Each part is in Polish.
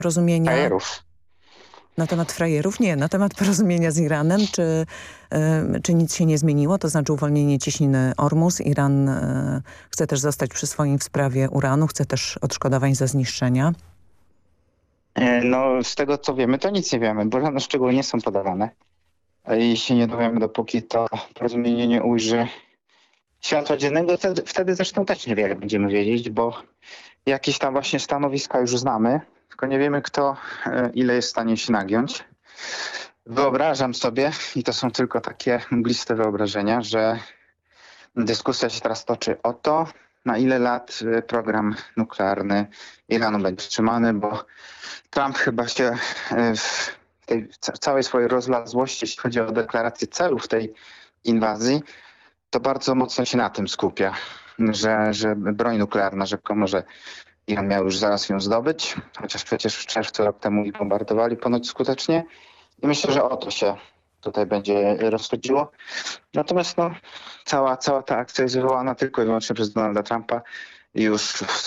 porozumienia... frajerów. Na temat frajerów? Nie, na temat porozumienia z Iranem. Czy nic się nie zmieniło? To znaczy uwolnienie cieśniny Ormus. Iran chce też zostać przy swoim w sprawie uranu, chce też odszkodowań za zniszczenia. No z tego co wiemy, to nic nie wiemy, bo żadne szczegóły nie są podawane. I się nie dowiemy, dopóki to porozumienie nie ujrzy światła dziennego. Wtedy zresztą też niewiele będziemy wiedzieć, bo jakieś tam właśnie stanowiska już znamy, tylko nie wiemy kto ile jest w stanie się nagiąć. Wyobrażam sobie, i to są tylko takie mgliste wyobrażenia, że dyskusja się teraz toczy o to, na ile lat program nuklearny Iranu będzie wstrzymany, bo Trump chyba się w tej całej swojej rozlazłości, jeśli chodzi o deklarację celów tej inwazji, to bardzo mocno się na tym skupia, że broń nuklearna rzekomo, że Iran miał już zaraz ją zdobyć, chociaż przecież w czerwcu rok temu ich bombardowali ponoć skutecznie i myślę, że o to się tutaj będzie rozchodziło. Natomiast no, cała ta akcja jest wywołana tylko i wyłącznie przez Donalda Trumpa już w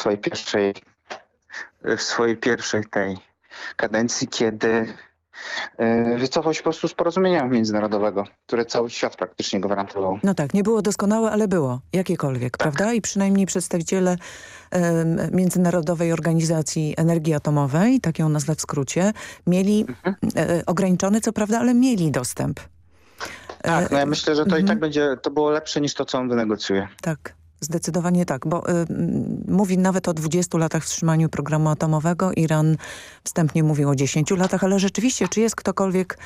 swojej pierwszej tej kadencji, kiedy wycofał się po prostu z porozumienia międzynarodowego, które cały świat praktycznie gwarantował. No tak, nie było doskonałe, ale było. Jakiekolwiek, tak. Prawda? I przynajmniej przedstawiciele Międzynarodowej Organizacji Energii Atomowej, tak ją nazwę w skrócie, mieli ograniczony, co prawda, ale mieli dostęp. Tak, no ja myślę, że to i tak będzie, to było lepsze niż to, co on wynegocjuje. Tak. Zdecydowanie tak, bo mówi nawet o 20 latach wstrzymaniu programu atomowego. Iran wstępnie mówił o 10 latach, ale rzeczywiście, czy jest ktokolwiek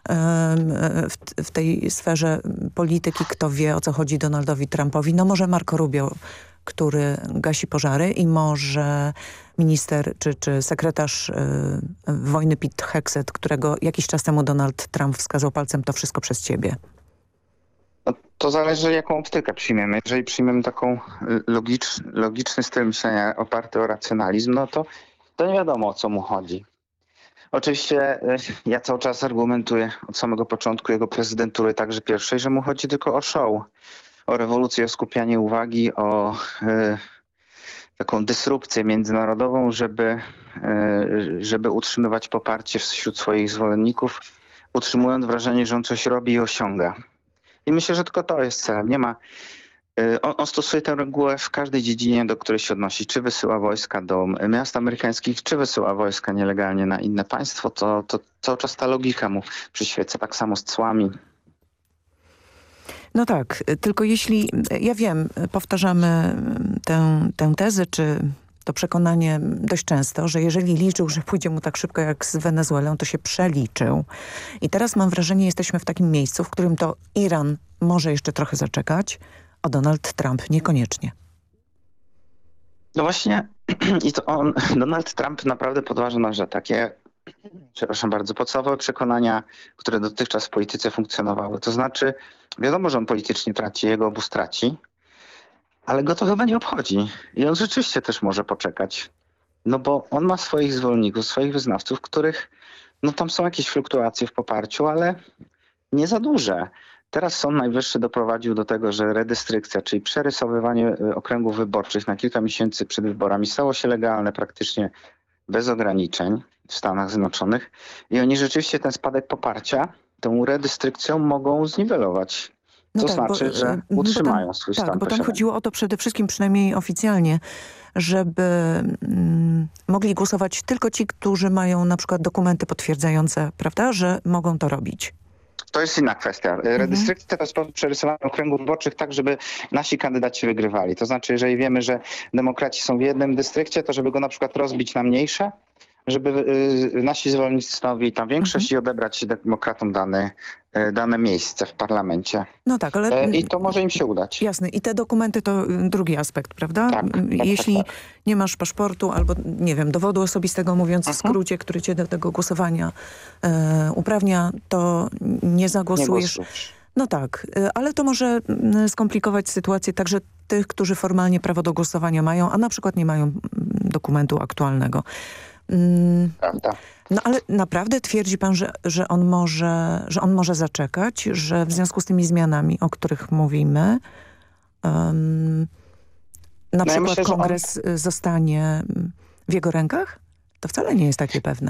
w tej sferze polityki, kto wie, o co chodzi Donaldowi Trumpowi? No może Marco Rubio, który gasi pożary, i może minister czy sekretarz wojny Pete Hegseth, którego jakiś czas temu Donald Trump wskazał palcem: to wszystko przez ciebie. No, to zależy, jaką optykę przyjmiemy. Jeżeli przyjmiemy taką logiczny styl myślenia oparty o racjonalizm, no to nie wiadomo, o co mu chodzi. Oczywiście ja cały czas argumentuję od samego początku jego prezydentury, także pierwszej, że mu chodzi tylko o show, o rewolucję, o skupianie uwagi, o taką dysrupcję międzynarodową, żeby utrzymywać poparcie wśród swoich zwolenników, utrzymując wrażenie, że on coś robi i osiąga. I myślę, że tylko to jest celem. Nie ma. On stosuje tę regułę w każdej dziedzinie, do której się odnosi. Czy wysyła wojska do miast amerykańskich, czy wysyła wojska nielegalnie na inne państwo, to cały czas ta logika mu przyświeca. Tak samo z cłami. No tak, tylko jeśli, ja wiem, powtarzamy tę tezę, czy to przekonanie dość często, że jeżeli liczył, że pójdzie mu tak szybko jak z Wenezuelą, to się przeliczył. I teraz mam wrażenie, jesteśmy w takim miejscu, w którym to Iran może jeszcze trochę zaczekać, a Donald Trump niekoniecznie. No właśnie, i to Donald Trump naprawdę podważa nasze takie, przepraszam bardzo, podstawowe przekonania, które dotychczas w polityce funkcjonowały. To znaczy, wiadomo, że on politycznie traci, jego obóz traci, ale go to chyba nie obchodzi. I on rzeczywiście też może poczekać. No bo on ma swoich zwolenników, swoich wyznawców, których, no tam są jakieś fluktuacje w poparciu, ale nie za duże. Teraz Sąd Najwyższy doprowadził do tego, że redystrykcja, czyli przerysowywanie okręgów wyborczych na kilka miesięcy przed wyborami, stało się legalne praktycznie bez ograniczeń w Stanach Zjednoczonych. I oni rzeczywiście ten spadek poparcia tą redystrykcją mogą zniwelować. No to tak, znaczy, że utrzymają swój stan Tak, bo tam posiadania. chodziło o to przede wszystkim, przynajmniej oficjalnie, żeby mogli głosować tylko ci, którzy mają na przykład dokumenty potwierdzające, prawda, że mogą to robić. To jest inna kwestia. Redystrykcja to sposób przerysowania okręgów wyborczych tak, żeby nasi kandydaci wygrywali. To znaczy, jeżeli wiemy, że demokraci są w jednym dystrykcie, to żeby go na przykład rozbić na mniejsze, żeby nasi zwolennicy stanowili tam większość i odebrać demokratom dane miejsce w parlamencie. No tak, ale... I to może im się udać. Jasne. I te dokumenty to drugi aspekt, prawda? Tak, Jeśli tak. nie masz paszportu albo, nie wiem, dowodu osobistego, mówiąc w skrócie, który cię do tego głosowania uprawnia, to nie zagłosujesz. Nie głosujesz. No tak, ale to może skomplikować sytuację także tych, którzy formalnie prawo do głosowania mają, a na przykład nie mają dokumentu aktualnego. Prawda. No ale naprawdę twierdzi pan, że on może zaczekać, że w związku z tymi zmianami, o których mówimy, na przykład myślę, kongres zostanie w jego rękach? to wcale nie jest takie pewne.